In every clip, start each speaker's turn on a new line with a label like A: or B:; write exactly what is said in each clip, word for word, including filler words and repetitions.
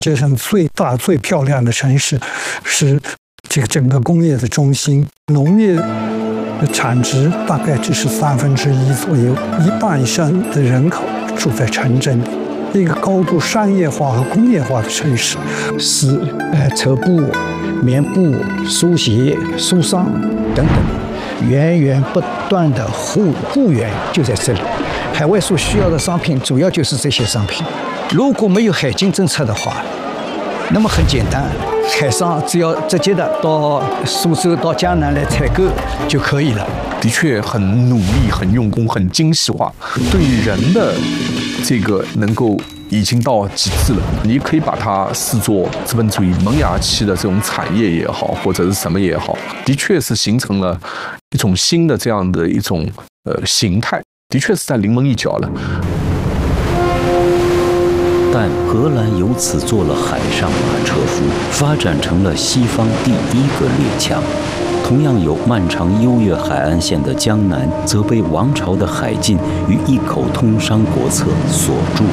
A: 界上最大最漂亮的城市，是这个整个工业的中心，农业的产值大概只是三分之一左右，一半以上的人口住在城镇里，一个高度商业化和工业化的城市。
B: 丝、呃绸布、棉布、书鞋、书商等等，源源不断的货货源就在这里。海外所需要的商品主要就是这些商品。如果没有海禁政策的话，那么很简单，海商只要直接的到苏州、到江南来采购就可以了。
C: 的确很努力、很用功、很精细化，对人的这个能够已经到极致了。你可以把它视作资本主义萌芽期的这种产业也好，或者是什么也好，的确是形成了一种新的这样的一种呃形态，的确是在临门一脚了。
D: 但荷兰由此做了海上马车夫，发展成了西方第一个列强。同样有漫长优越海岸线的江南，则被王朝的海禁与一口通商国策锁住。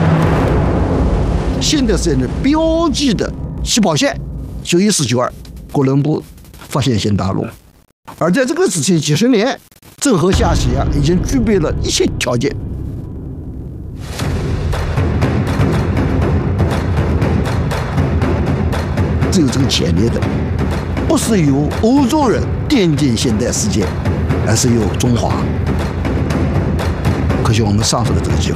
E: 现代时代的标记的起跑线就一四九二，哥伦布发现新大陆，而在这个之前几十年，郑和下西洋已经具备了一切条件。只有这个前列的，不是由欧洲人奠定现代世界，而是由中华。可惜我们丧失了这个机会，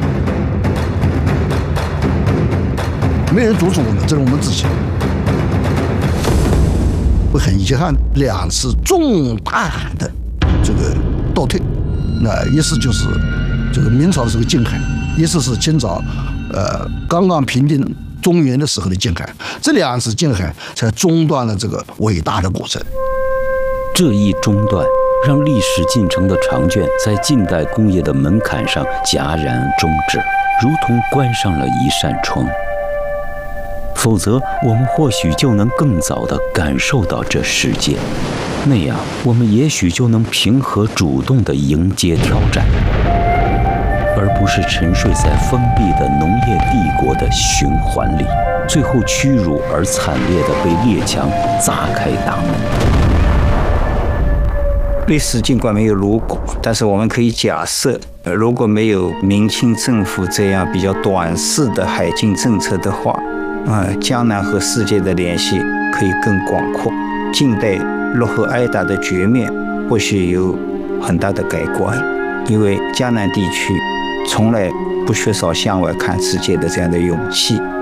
E: 没人阻止我们，这是我们自己。会很遗憾，两次重大的这个倒退，那一次就是这个明朝的这个禁海，一次是清朝，呃，刚刚平定中原的时候的禁海，这两次禁海才中断了这个伟大的过程。
D: 这一中断，让历史进程的长卷在近代工业的门槛上戛然终止，如同关上了一扇窗。否则，我们或许就能更早地感受到这世界，那样我们也许就能平和主动地迎接挑战，而不是沉睡在封闭的农业帝国的循环里，最后屈辱而惨烈地被列强砸开大门。
F: 历史尽管没有如果，但是我们可以假设，如果没有明清政府这样比较短视的海禁政策的话，呃，江南和世界的联系可以更广阔，近代落后挨打的局面或许有很大的改观，因为江南地区从来不缺少向外看世界的这样的勇气。